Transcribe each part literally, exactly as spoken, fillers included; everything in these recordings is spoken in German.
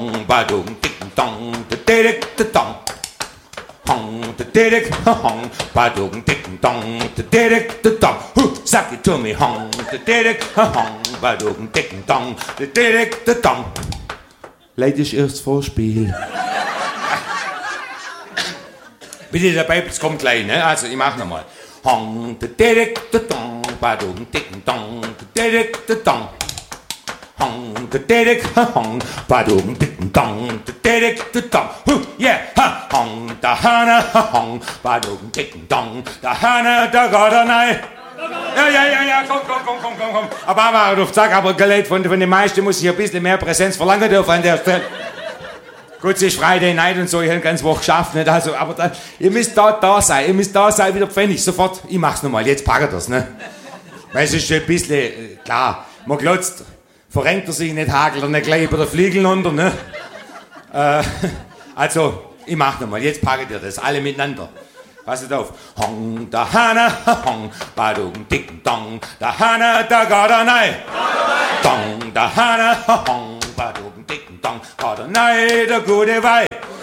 Hong, badum, dicken Dong, der Dick, der Dong. Hong, der Dick, Hong, badum, dicken Dong, der Dick, der Dong. Huh, sag it to me, Hong, der Dick, Hong, badum, dicken Dong, der Dick, der Dong. Leider erst Vorspiel. Bitte dabei, es kommt gleich, ne? Also, ich mach nochmal. Hong, der Dick, der Dong, badum, dicken Dong, der Dick, der Dong. Hong, der Dick, Hong, badum, dicken Dong, der Dick, der Dong. Huh, yeah, ha, Hong, der Hane, Hong, badum, dicken Dong, der Hane, der Gordonei. Ja, ja, ja, ja, komm, komm, komm, komm, komm, komm. Aber, aber, auf Zack, aber gelegt von, von den meisten muss ich ein bisschen mehr Präsenz verlangen dürfen an der Stelle. Gut, es ist Friday Night und so, ich habe ganz Woche geschafft, nicht? Also, aber da, ihr müsst da, da sein, ihr müsst da sein, wieder Pfennig, sofort, ich mach's nochmal, jetzt packt das, ne? Weil es ist schon ein bisschen, äh, klar, man glotzt, verrenkt er sich nicht, hagelt er nicht gleich über den Flügel runter, ne? Äh, also, ich mach nochmal, jetzt packt ihr das, alle miteinander. Passet auf. Hong, der Hane, Hong, badum, dicken Dong, der Hane, der Gordonei. Dong, der Hane, Hong, badum, dicken Dong, Gordonei, der gute Weih.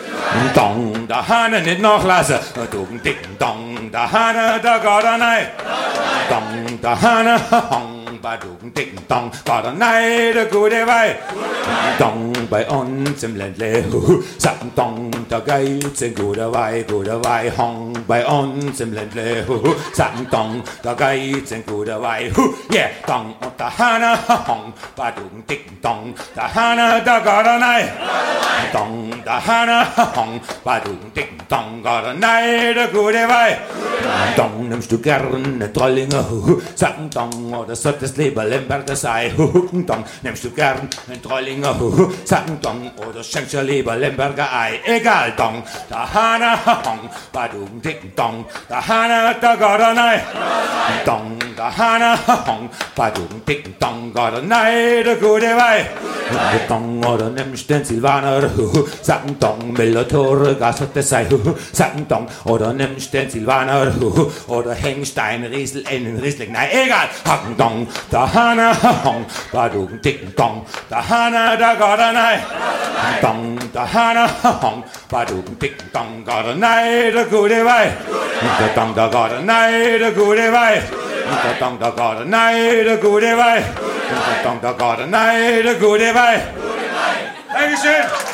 Dong, der Hane, nicht nachlassen, badum, dicken Dong, der Hane, der Gordonei. Dong, der Hane, Hong, badum, dicken Dong, Gordonei, der gute Weih. Dong, bei uns im Ländle, sagen Dong, der Geiz, ein guter Weih, guter Weih, Hong, bei uns im Ländle, sagen Dong, der Geiz, ein guter Weih, yeah, Dong und der Hane, Hong, badum, dicken Dong, der Hane, der Gordonei. Dong, der Hane, Hong, badum, dicken Dong, Gordonei, der gute Weih. Dong, nimmst du gerne Trollinger, sagen Dong, oder solltest lieber Lemberger sein, Dong, nimmst du gern ein Trollinger, sagen Dong, oder schenkst du lieber Lemberger Ei, egal, Dong, der Hane, Hong, badum, dicken Dong, der Hane, der Gordonei. Dong, der Hane, Hong, badum, dicken Dong, Gordonei, der gute Weih. Dong, oder nimmst den Silvaner, sagen Dong, Millertore, Gas hat das sei, sagen Dong, oder nimmst den Silvaner, oder hängst dein Riesel in den Riesling, nein, egal, Hacken Dong, der Hane, Hong, badum, dicken Dong, der Hane, der Gordonei. Dong, der Hane, Hong, badum, dicken Dong, Gordonei, der gute Weih. Der Dong, der Gordonei, der gute Weih. Der Dong, der Gordonei, der gute Weih. Der Dong, der Gordonei, der gute Weih. Dankeschön.